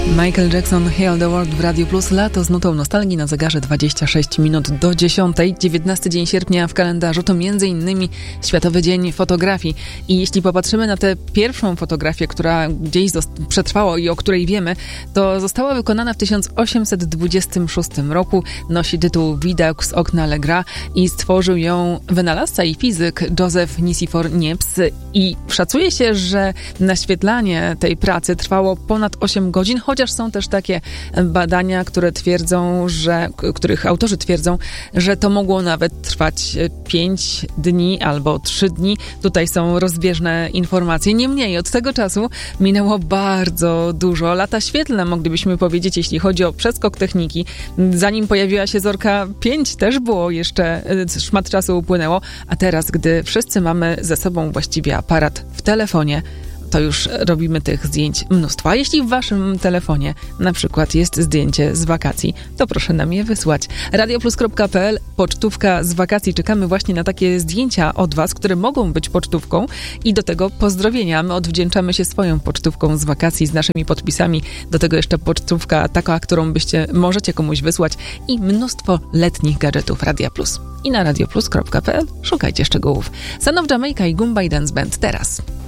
Michael Jackson, Heal the World w Radio Plus. Lato z nutą nostalgii na zegarze 26 minut do 10. 19 dzień sierpnia w kalendarzu to m.in. Światowy Dzień Fotografii. I jeśli popatrzymy na tę pierwszą fotografię, która gdzieś przetrwała i o której wiemy, to została wykonana w 1826 roku. Nosi tytuł Widok z okna Legra i stworzył ją wynalazca i fizyk Józef Nizifor Niepce. I szacuje się, że naświetlanie tej pracy trwało ponad 8 godzin, chociaż są też takie badania, których autorzy twierdzą, że to mogło nawet trwać 5 dni albo 3 dni. Tutaj są rozbieżne informacje. Niemniej od tego czasu minęło bardzo dużo. Lata świetlne, moglibyśmy powiedzieć, jeśli chodzi o przeskok techniki. Zanim pojawiła się Zorka 5, też było jeszcze szmat czasu upłynęło, a teraz, gdy wszyscy mamy ze sobą właściwie aparat w telefonie, to już robimy tych zdjęć mnóstwo. A jeśli w waszym telefonie na przykład jest zdjęcie z wakacji, to proszę nam je wysłać. radioplus.pl, pocztówka z wakacji. Czekamy właśnie na takie zdjęcia od was, które mogą być pocztówką i do tego pozdrowienia. My odwdzięczamy się swoją pocztówką z wakacji, z naszymi podpisami. Do tego jeszcze pocztówka taka, którą możecie komuś wysłać i mnóstwo letnich gadżetów Radia Plus. I na radioplus.pl szukajcie szczegółów. Son of Jamaica i Goombay Dance Band teraz.